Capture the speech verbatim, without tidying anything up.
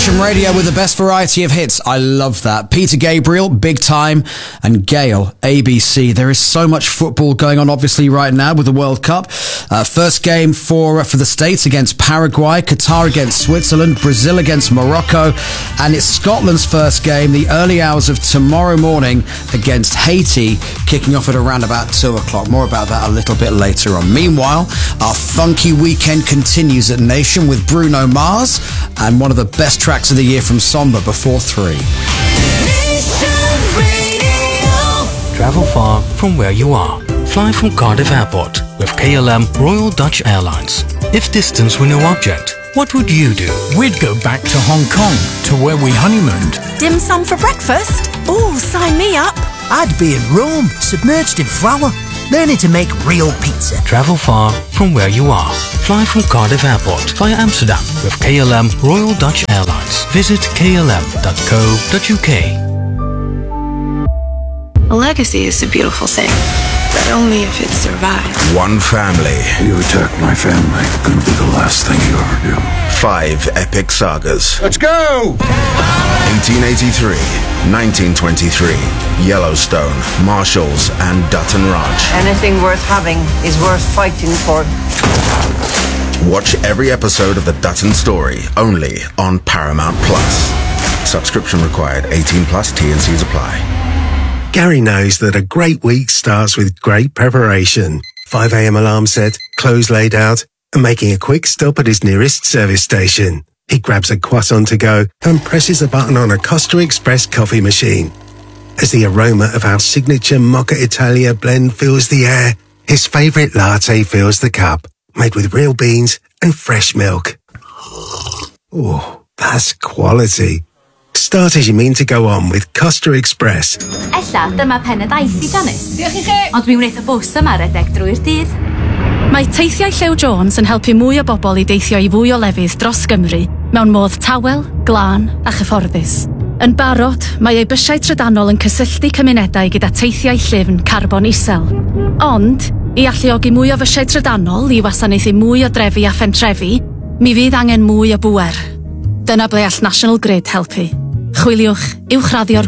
Nation Radio with the best variety of hits. I love that. Peter Gabriel, Big Time, and Gale, A B C. There is so much football going on, obviously, right now with the World Cup. Uh, first game for uh, for the States against Paraguay, Qatar against Switzerland, Brazil against Morocco, and it's Scotland's first game, the early hours of tomorrow morning against Haiti, kicking off at around about two o'clock. More about that a little bit later on. Meanwhile, our funky weekend continues at Nation with Bruno Mars and one of the best tracks of the year from Samba, Before Three. Travel far from where you are. Fly from Cardiff Airport with K L M Royal Dutch Airlines. If distance were no object, what would you do? We'd go back to Hong Kong, to where we honeymooned. Dim sum for breakfast? Oh, sign me up. I'd be in Rome, submerged in flour, learning to make real pizza. Travel far from where you are. Fly from Cardiff Airport via Amsterdam with K L M Royal Dutch Airlines. Visit k l m dot co dot u k. A legacy is a beautiful thing, but only if it survives. One family. You attack my family, gonna be the last thing you ever do. Five epic sagas. Let's go! eighteen eighty-three, nineteen twenty-three, Yellowstone, Marshalls, and Dutton Ranch. Anything worth having is worth fighting for. Watch every episode of The Dutton Story, only on Paramount Plus. Subscription required, eighteen plus, T and C's apply. Gary knows that a great week starts with great preparation. five a.m. alarm set, clothes laid out, and making a quick stop at his nearest service station. He grabs a croissant to go and presses a button on a Costa Express coffee machine. As the aroma of our signature Mocha Italia blend fills the air, his favourite latte fills the cup, made with real beans and fresh milk. Oh, that's quality. Start as you mean to go on with Costa Express. Ella, dyma pen y daith i Janice. Diolch i chi. Ond mi wneud y bws yma redeg drwy'r dydd. Mae teithiau Llew Jones yn helpu mwy o bobl i deithio i fwy o lefydd dros Gymru mewn modd tawel, glân a chyfforddus. Yn barod, mae ei bysiau trydanol yn cysylltu cymunedau gyda teithiau llyfn carbon isel. Ond, i alluogi mwy o fysiau trydanol i wasanaethu mwy o drefi a phentrefi, mi fydd angen mwy o bŵer. Dyna ble all National Grid helpu. Chwiliwch uwchraddio'r